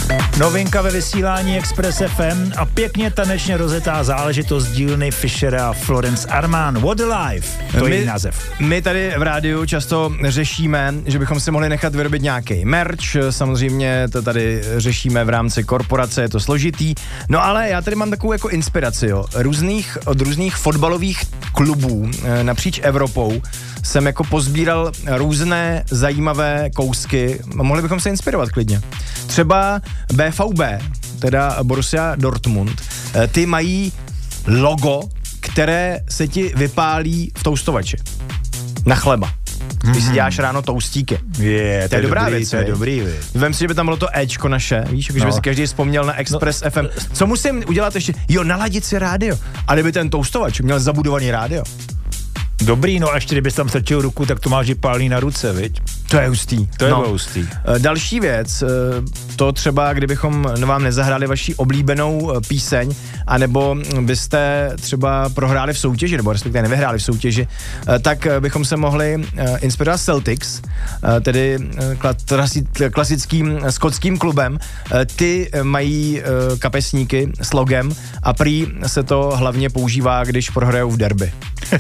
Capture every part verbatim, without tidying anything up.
Novinka ve vysílání Express F M a pěkně tanečně rozetá záležitost dílny Fischera Florence Armand. What a Life, to my, je její název. My tady v rádiu často řešíme, že bychom si mohli nechat vyrobit nějaký merch, samozřejmě to tady řešíme v rámci korporace, je to složitý, no ale já tady mám takovou jako inspiraci, jo. Různých, od různých fotbalových klubů napříč Evropou jsem jako pozbíral různé zajímavé kousky, mohli bychom se inspirovat klidně. Třeba B V B, teda Borussia Dortmund, ty mají logo, které se ti vypálí v toustovači. Na chleba. Když si děláš ráno toustíky. Je, to, to je dobrá dobrý, věc. To je dobrý věc. Vem si, že by tam bylo to Ečko naše, víš, když no. by si každý vzpomněl na Express no. F M. Co musím udělat ještě? Jo, naladit si rádio. A kdyby ten toustovač měl zabudovaný rádio. Dobrý, no a ještě kdybys tam strčil ruku, tak to máš i pálný na ruce, viď? To je hustý. To je no. hustý. Další věc, to třeba, kdybychom vám nezahráli vaši oblíbenou píseň, anebo byste třeba prohráli v soutěži, nebo respektive nevyhráli v soutěži, tak bychom se mohli inspirovat Celtics, tedy klasickým skotským klubem. Ty mají kapesníky s logem a prý se to hlavně používá, když prohrajou v derby.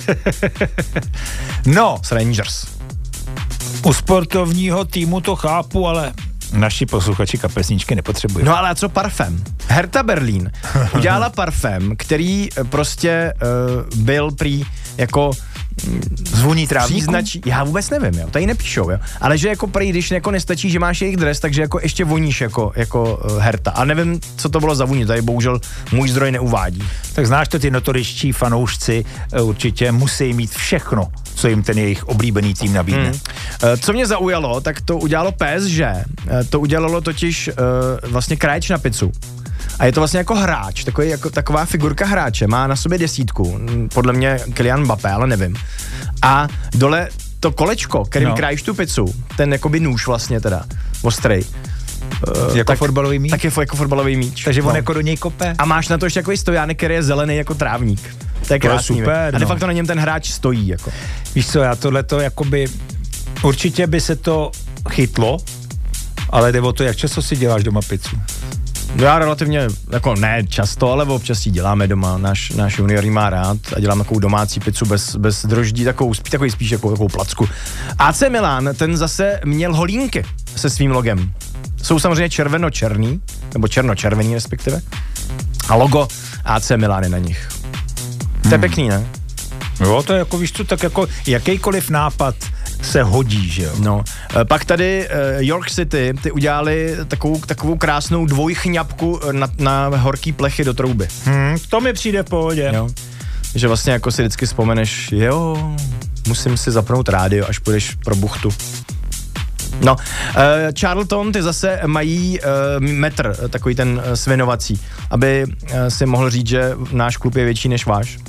No, s Rangers. U sportovního týmu to chápu, ale naši posluchači kapesníčky nepotřebují. No ale a co parfém? Hertha Berlín udělala parfém, který prostě uh, byl prý jako zvoní trávníku? Příznačí, já vůbec nevím, jo, tady nepíšou, jo, ale že jako prý, když jako nestačí, že máš jejich dres, takže jako ještě voníš jako, jako uh, Hertha. A nevím, co to bylo za vůni, tady bohužel můj zdroj neuvádí. Tak znáš to, ty notoričtí fanoušci uh, určitě musí mít všechno, co jim ten jejich oblíbený tým nabídne. Hmm. Uh, co mě zaujalo, tak to udělalo P S G, uh, to udělalo totiž uh, vlastně kráč na pizzu. A je to vlastně jako hráč, takový, jako, taková figurka hráče, má na sobě desítku, podle mě Kylian Mbappé, ale nevím. A dole to kolečko, kterým no. krájíš tu pizzu, ten jakoby nůž vlastně teda, ostrej. Uh, jako tak, fotbalový míč? Tak je jako fotbalový míč. Takže on no. jako do něj kope. A máš na to ještě takový stojánek, který je zelený jako trávník. To je krásný. To je super, a de facto no. na něm ten hráč stojí. Jako. Víš co, já tohleto jakoby, určitě by se to chytlo, ale jde o to, jak často si děláš doma pizzu. Já relativně, jako ne často, ale občas ji děláme doma, náš, náš junior má rád a děláme takovou domácí pizzu bez, bez droždí, takovou, takový spíš jako takovou placku. A C Milan, ten zase měl holínky se svým logem. Jsou samozřejmě červeno-černý, nebo černo-červený respektive. A logo A C Milan je na nich. To je hmm. pěkný, ne? Jo, to je jako, víš co, tak jako jakýkoliv nápad se hodí, že jo. No, pak tady uh, York City, ty udělali takovou, takovou krásnou dvojchňapku na, na horký plechy do trouby. Hmm, to mi přijde v pohodě. Jo. Že vlastně jako si vždycky vzpomeneš, jo, musím si zapnout rádio, až půjdeš pro buchtu. No, uh, Charlton, ty zase mají uh, metr, takový ten uh, svinovací, aby uh, si mohl říct, že náš klub je větší než váš.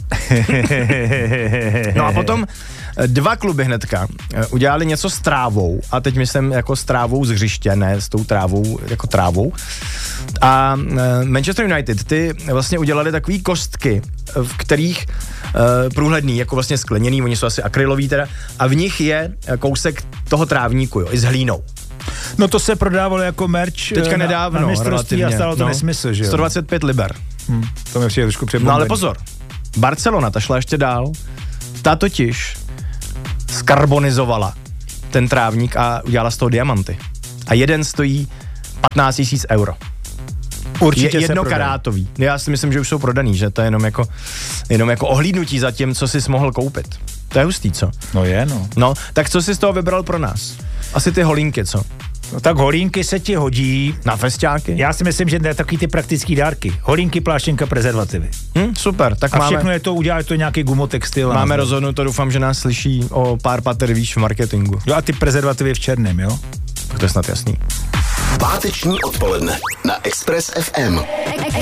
No a potom dva kluby hnedka udělali něco s trávou a teď myslím jako s trávou z hřiště, ne s tou trávou jako trávou. A Manchester United, ty vlastně udělali takový kostky, v kterých uh, průhledný, jako vlastně skleněný, oni jsou asi akrylový teda, a v nich je kousek toho trávníku, jo, i s hlínou. No to se prodávalo jako merch teďka na, nedávno, na mistrovství a stálo to no, nesmysl, že jo? sto dvacet pět liber. Hmm, to mi přijde trošku přebombený. No ale pozor, Barcelona, ta šla ještě dál, ta totiž skarbonizovala ten trávník a udělala z toho diamanty. A jeden stojí patnáct tisíc euro. Určitě je jedno karátový. Já si myslím, že už jsou prodaný, že to je jenom jako, jenom jako ohlídnutí za tím, co jsi mohl koupit. To je hustý, co? No je, no. No, tak co jsi z toho vybral pro nás? Asi ty holínky, co? No tak holínky se ti hodí. Na festiáky? Já si myslím, že ne takový ty praktický dárky. Holínky, pláštěnka, prezervativy. Hm, super, tak a máme... všechno je to, udělá to nějaký gumotextil. Máme rozhodnuto, doufám, že nás slyší o pár pater výš v marketingu. Jo a ty prezervativy v černém, jo? Tak to je snad jasný. Páteční odpoledne na Express F M.